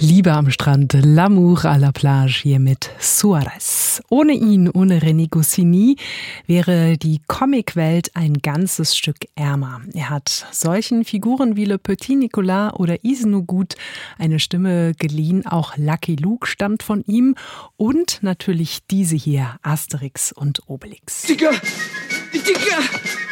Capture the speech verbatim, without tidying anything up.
Liebe am Strand, L'amour à la plage hier mit Suarez. Ohne ihn, ohne René Goscinny, wäre die Comicwelt ein ganzes Stück ärmer. Er hat solchen Figuren wie Le Petit Nicolas oder Isenogut eine Stimme geliehen. Auch Lucky Luke stammt von ihm. Und natürlich diese hier, Asterix und Obelix. Digga! Digga!